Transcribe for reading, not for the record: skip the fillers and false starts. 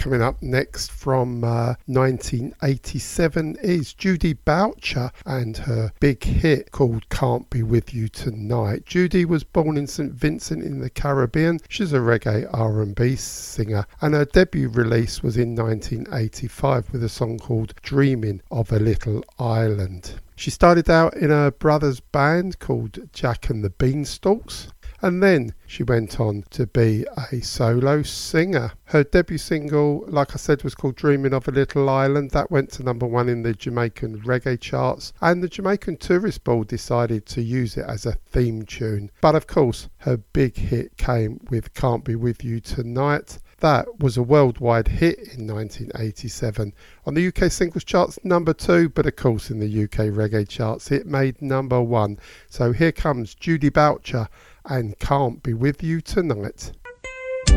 Coming up next from 1987 is Judy Boucher and her big hit called Can't Be With You Tonight. Judy was born in St Vincent in the Caribbean. She's a reggae R&B singer, and her debut release was in 1985 with a song called Dreaming of a Little Island. She started out in her brother's band called Jack and the Beanstalks, and then she went on to be a solo singer. Her debut single, like I said, was called Dreaming of a Little Island. That went to #1 in the Jamaican reggae charts, and the Jamaican Tourist Board decided to use it as a theme tune. But of course, her big hit came with Can't Be With You Tonight. That was a worldwide hit in 1987. On the UK singles charts, #2, but of course in the UK reggae charts it made #1. So here comes Judy Boucher and Can't Be With You Tonight.